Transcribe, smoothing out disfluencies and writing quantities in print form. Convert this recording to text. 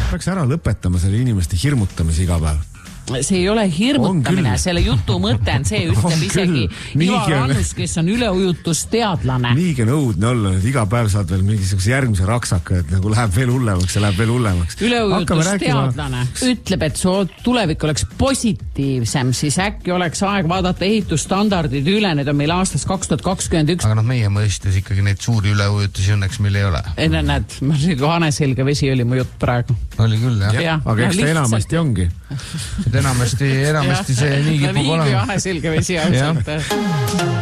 peaks ära lõpetama selle inimeste hirmutamise iga päev. See ei ole hirmutamine, selle jutu mõte on see, ütleb isegi Ivar Annus, kes on üleujutusteadlane. Niigi on õudne olla, et iga päev saad veel mingisuguse järgmise raksaka, et nagu läheb veel hullemaks ja läheb veel hullemaks. Üleujutusteadlane ütleb, et su tulevik oleks positiivsem, siis äkki oleks aeg vaadata ehitusstandardid üle, need on meil aastast 2021. Aga meie mõistes ikkagi neid suuri üleujutusi õnneks meil ei ole. Enne näed, Haneselge vesi oli mu jutt praegu. Oli küll, jah. Aga eks ta enamasti ongi. Enamasti see nii kipub olema. Haneselge vesi ausalt.